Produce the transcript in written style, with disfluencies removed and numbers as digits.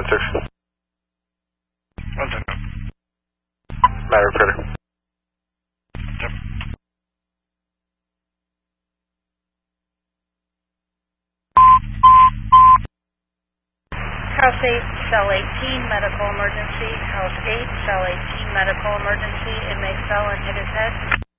6. One second. Maverick Critter. Yep. House 8, Cell 18, medical emergency. House 8, Cell 18, medical emergency. Inmate fell and hit his head.